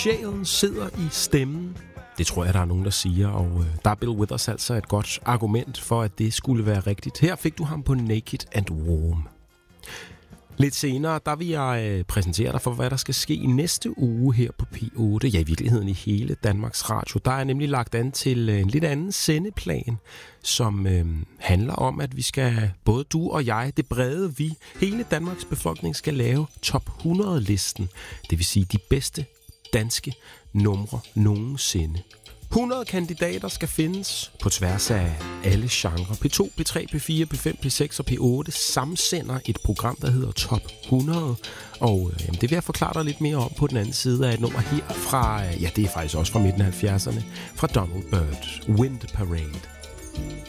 Sjælen sidder i stemmen. Det tror jeg, der er nogen, der siger, og der er Bill Withers altså et godt argument for, at det skulle være rigtigt. Her fik du ham på Naked and Warm. Lidt senere, der vil jeg præsentere dig for, hvad der skal ske i næste uge her på P8. Ja, i virkeligheden i hele Danmarks Radio. Der er nemlig lagt an til en lidt anden sendeplan, som handler om, at vi skal, både du og jeg, det brede vi, hele Danmarks befolkning skal lave top 100-listen. Det vil sige de bedste danske numre nogensinde. 100 kandidater skal findes på tværs af alle genrer. P2, P3, P4, P5, P6 og P8 samsender et program, der hedder Top 100. Og det vil jeg forklare dig lidt mere om på den anden side af et nummer her fra, ja, det er faktisk også fra midten af 70'erne, fra Donald Byrd, Wind Parade.